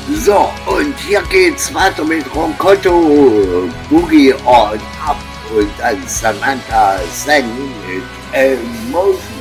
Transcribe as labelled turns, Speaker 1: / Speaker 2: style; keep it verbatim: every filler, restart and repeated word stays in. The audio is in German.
Speaker 1: So, und hier geht's weiter mit Roncotto, Boogie on Up und dann Samantha Sen mit Emotion.